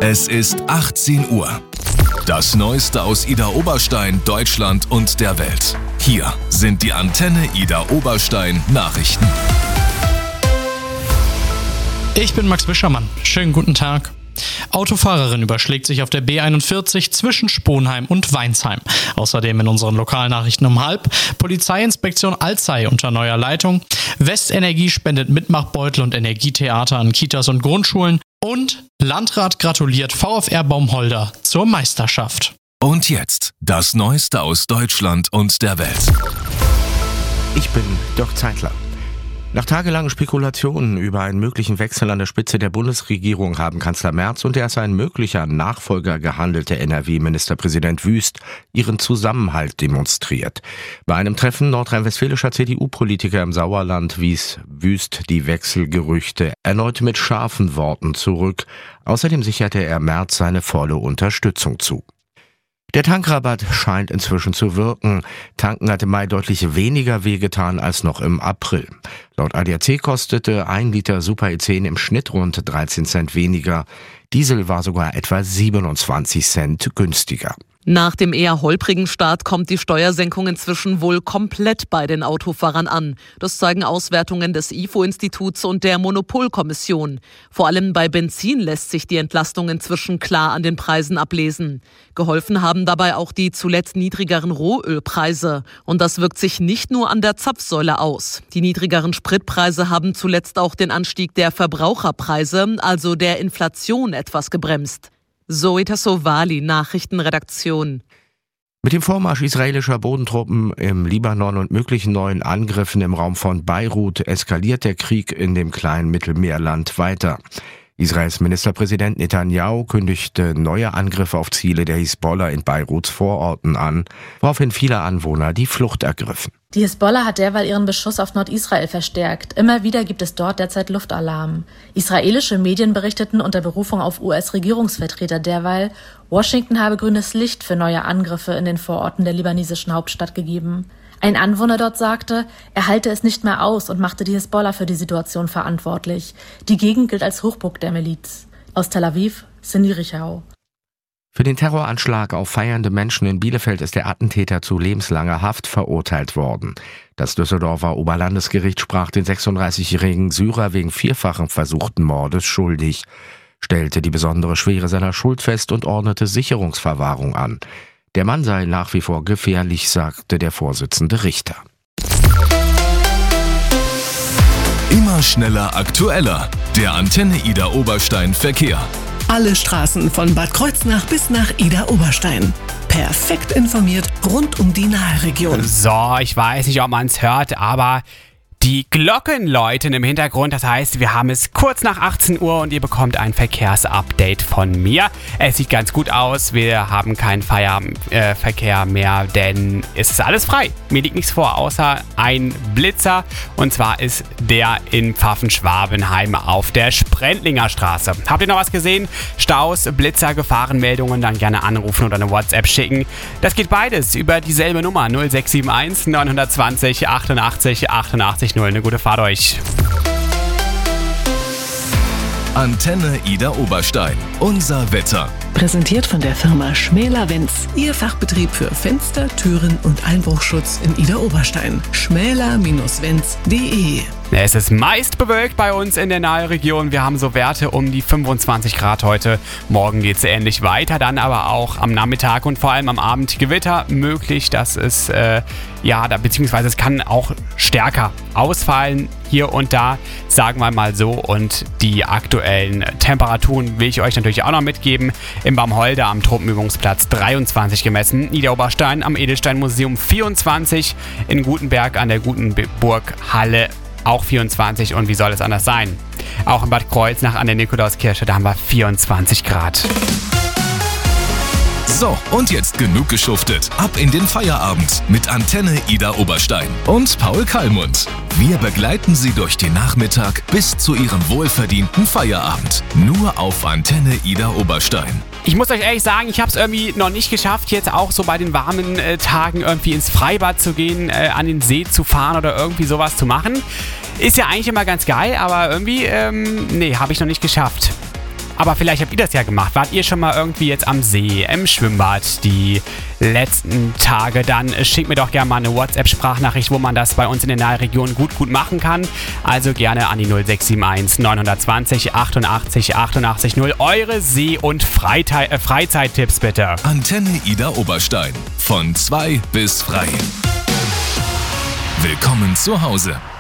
Es ist 18 Uhr. Das Neueste aus Idar-Oberstein, Deutschland und der Welt. Hier sind die Antenne Idar-Oberstein Nachrichten. Ich bin Max Wischermann. Schönen guten Tag. Autofahrerin überschlägt sich auf der B41 zwischen Sponheim und Weinsheim. Außerdem in unseren Lokalnachrichten um 12:30. Polizeiinspektion Alzey unter neuer Leitung. Westenergie spendet Mitmachbeutel und Energietheater an Kitas und Grundschulen. Und Landrat gratuliert VfR Baumholder zur Meisterschaft. Und jetzt das Neueste aus Deutschland und der Welt. Ich bin Dirk Zeitler. Nach tagelangen Spekulationen über einen möglichen Wechsel an der Spitze der Bundesregierung haben Kanzler Merz und der als ein möglicher Nachfolger gehandelte NRW-Ministerpräsident Wüst ihren Zusammenhalt demonstriert. Bei einem Treffen nordrhein-westfälischer CDU-Politiker im Sauerland wies Wüst die Wechselgerüchte erneut mit scharfen Worten zurück. Außerdem sicherte er Merz seine volle Unterstützung zu. Der Tankrabatt scheint inzwischen zu wirken. Tanken hat im Mai deutlich weniger wehgetan als noch im April. Laut ADAC kostete 1 Liter Super E10 im Schnitt rund 13 Cent weniger. Diesel war sogar etwa 27 Cent günstiger. Nach dem eher holprigen Start kommt die Steuersenkung inzwischen wohl komplett bei den Autofahrern an. Das zeigen Auswertungen des IFO-Instituts und der Monopolkommission. Vor allem bei Benzin lässt sich die Entlastung inzwischen klar an den Preisen ablesen. Geholfen haben dabei auch die zuletzt niedrigeren Rohölpreise. Und das wirkt sich nicht nur an der Zapfsäule aus. Die niedrigeren Spritpreise haben zuletzt auch den Anstieg der Verbraucherpreise, also der Inflation, etwas gebremst. Zoe Tassovali, Nachrichtenredaktion. Mit dem Vormarsch israelischer Bodentruppen im Libanon und möglichen neuen Angriffen im Raum von Beirut eskaliert der Krieg in dem kleinen Mittelmeerland weiter. Israels Ministerpräsident Netanyahu kündigte neue Angriffe auf Ziele der Hisbollah in Beiruts Vororten an, woraufhin viele Anwohner die Flucht ergriffen. Die Hisbollah hat derweil ihren Beschuss auf Nordisrael verstärkt. Immer wieder gibt es dort derzeit Luftalarm. Israelische Medien berichteten unter Berufung auf US-Regierungsvertreter derweil, Washington habe grünes Licht für neue Angriffe in den Vororten der libanesischen Hauptstadt gegeben. Ein Anwohner dort sagte, er halte es nicht mehr aus und machte die Hisbollah für die Situation verantwortlich. Die Gegend gilt als Hochburg der Miliz. Aus Tel Aviv, Cindy Richau. Für den Terroranschlag auf feiernde Menschen in Bielefeld ist der Attentäter zu lebenslanger Haft verurteilt worden. Das Düsseldorfer Oberlandesgericht sprach den 36-jährigen Syrer wegen vierfachen versuchten Mordes schuldig, stellte die besondere Schwere seiner Schuld fest und ordnete Sicherungsverwahrung an. Der Mann sei nach wie vor gefährlich, sagte der Vorsitzende Richter. Immer schneller, aktueller. Der Antenne Idar-Oberstein Verkehr. Alle Straßen von Bad Kreuznach bis nach Idar-Oberstein. Perfekt informiert rund um die Nahregion. So, ich weiß nicht, ob man es hört, aber die Glocken läuten im Hintergrund. Das heißt, wir haben es kurz nach 18 Uhr und ihr bekommt ein Verkehrsupdate von mir. Es sieht ganz gut aus. Wir haben keinen Feierverkehr mehr, denn es ist alles frei. Mir liegt nichts vor, außer ein Blitzer. Und zwar ist der in Pfaffen-Schwabenheim auf der Sprendlinger Straße. Habt ihr noch was gesehen? Staus, Blitzer, Gefahrenmeldungen, dann gerne anrufen oder eine WhatsApp schicken. Das geht beides über dieselbe Nummer 0671 920 88 88 0. Eine gute Fahrt euch. Antenne Idar-Oberstein. Unser Wetter. Präsentiert von der Firma Schmäler-Wenz. Ihr Fachbetrieb für Fenster, Türen und Einbruchschutz in Idar-Oberstein. schmäler-wenz.de. Es ist meist bewölkt bei uns in der Nahregion. Wir haben so Werte um die 25 Grad heute. Morgen geht es ähnlich weiter, dann aber auch am Nachmittag und vor allem am Abend Gewitter möglich. Das ist, beziehungsweise es kann auch stärker ausfallen hier und da, sagen wir mal so. Und die aktuellen Temperaturen will ich euch natürlich auch noch mitgeben. Im Baumholder am Truppenübungsplatz 23 gemessen, Niederoberstein am Edelsteinmuseum 24, in Gutenberg an der Gutenburghalle auch 24 und wie soll es anders sein? Auch in Bad Kreuznach an der Nikolauskirche, da haben wir 24 Grad. So, und jetzt genug geschuftet. Ab in den Feierabend mit Antenne Idar-Oberstein und Paul Kallmund. Wir begleiten Sie durch den Nachmittag bis zu Ihrem wohlverdienten Feierabend. Nur auf Antenne Idar-Oberstein. Ich muss euch ehrlich sagen, ich habe es irgendwie noch nicht geschafft, jetzt auch so bei den warmen Tagen irgendwie ins Freibad zu gehen, an den See zu fahren oder irgendwie sowas zu machen. Ist ja eigentlich immer ganz geil, aber irgendwie, habe ich noch nicht geschafft. Aber vielleicht habt ihr das ja gemacht. Wart ihr schon mal irgendwie jetzt am See, im Schwimmbad die letzten Tage? Dann schickt mir doch gerne mal eine WhatsApp-Sprachnachricht, wo man das bei uns in der Nahregion gut machen kann. Also gerne an die 0671 920 88 88 0. Eure See- und Freizeittipps bitte. Antenne Ida Oberstein. Von 2 bis frei. Willkommen zu Hause.